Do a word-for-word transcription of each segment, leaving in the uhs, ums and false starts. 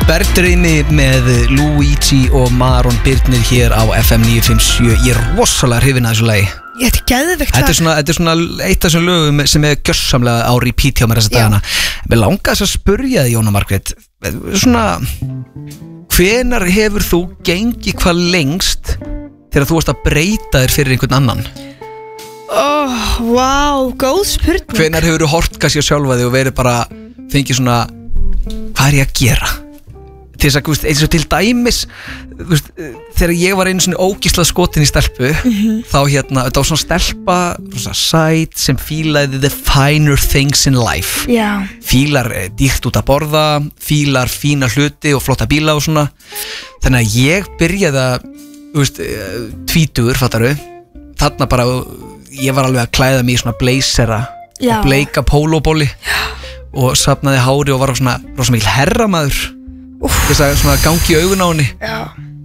Bergdreimi með Luigi og Maron Birnir hér á F M níu fimm sjö. Ég er rosalega hrifinn af þessu lagi. Ég ætti geðveikt Þetta er svona, þetta er svona eitt af þessum lögum sem er gjörsamlega á repeat hjá mér þessa dagana. Mér langar þess að spurja þig, Jóna Margrét, svona, hvenar hefur þú gengið hvað lengst þegar þú varst að breyta þér fyrir einhvern annan? Oh, wow, góð spurning. Hvenar hefur þú hort kannski á sjálfa þig og verið bara, fengið svona, hvað er ég að gera? Til þess að, þú veist, eins og til dæmis, þú veist, þegar ég var einu svona ógíslað skotin í stelpu, mm-hmm. þá hérna, þetta var svona stelpa, svona sæt sem fílaði the finer things in life. Já. Fílar dýrt út að borða, fílar fína hluti og flotta bíla og svona. Þannig að ég byrjaði að, þú veist, tvítugur, fattaru, þarna bara, ég var alveg að klæða mig í svona blazera Já. og bleika pólóbóli og safnaði hári og var svona rosa mikil herramaður. Þess að svona gangi í augun á henni. Já.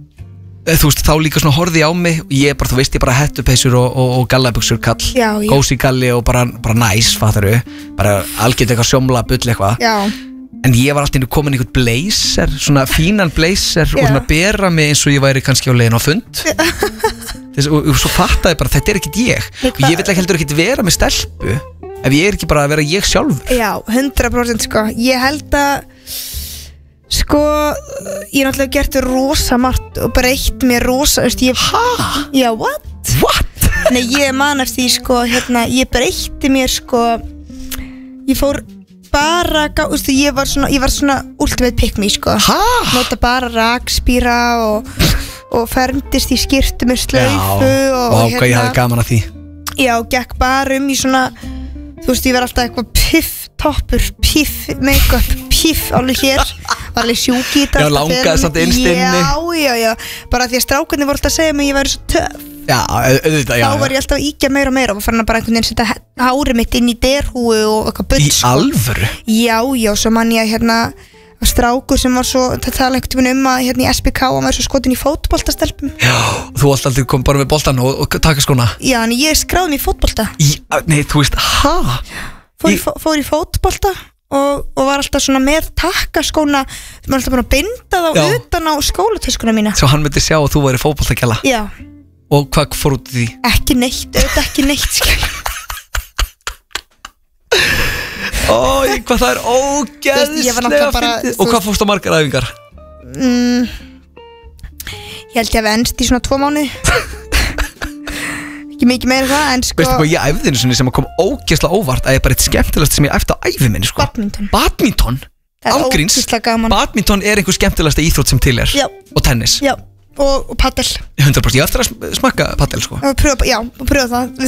Þú veist, þá líka svona horfði á mig og ég bara, þú veist, ég bara hettupeysur og, og, og gallabuxur kall. Já, já. Gósi galli og bara, bara næs, fattaru. Bara algjört eitthvað sjómla bull eitthvað. Já. En ég var alltaf komin í einhvern blazer, svona fínan blazer og svona bera mig eins og ég væri kannski á leiðin á fund. Þess, og, og svo fattaði bara, þetta er ekkert ég. Og ég vil ekki heldur ekkert vera með stelpu ef ég er ekki bara að vera ég sjálfur. Já, hundrað prósent sko. Ég held að sko, ég er náttúrulega gert rosa margt og breytt mér rosa, veist, ég... Hæ? Já, what? What? Nei, ég man eftir því, sko, hérna, ég breytti mér, sko, ég fór bara, veist, ég var svona, ég var svona ultimate pick me, sko. Hæ? Nota bara rakspíra og, og fermdist í skyrtu með slaufu og, og hérna... hvað ég hafði gaman að því. Já, gekk bara um í svona, þú veist, ég var alltaf eitthvað piff, toppur, piff, make-up, piff, alveg hér. Var alveg sjúki í þetta. Já, langaði samt innst inni. Já, já, já. Bara því að strákarnir voru alltaf að segja mig að ég væri svo töff. Já, auðvitað, já. Þá var ég alltaf að íkja meira og meira og fann að bara einhvern veginn setja hárið mitt inn í derhúi og eitthvað bull. Í alvöru? Já, já, svo man ég að hérna strákur sem var svo, það tala einhvern veginn um að hérna í S B K hann var svo skotin í fótboltastelpum. Já, þú alltaf aldrei kom bara með boltan og, og taka skóna. Já, en ég skráði mig í fótbolta. Í, nei, þú veist, hæ? Fór í, fór í fótbolta og, og var alltaf svona með takkaskóna, þú var alltaf bara að binda þá Já. utan á skólatöskuna mína. Svo hann myndi sjá að þú væri fótboltakella. Já. Og hvað fór út í því? Ekki neitt, auðvitað ekki neitt, skil. Ói, hvað það er ógeðslega bara, fyndið. Og hvað fórst á margar æfingar? Mm, ég held ég að við ennst í svona tvo mánuði. Ekki mikið meira það, en sko... Veistu hvað, ég æfði einu sinni sem kom ógeðslega óvart að ég bara eitt skemmtilegast sem ég æfði á ævi minni, sko. Badminton. Badminton? Það er Ángríns. ógeðslega gaman. Badminton er einhver skemmtilegasta íþrótt sem til er. Já. Og tennis. Já, og, og paddel. hundrað prósent, ég á eftir að smakka paddel, sko. Og pröfa, já, og pröfa það.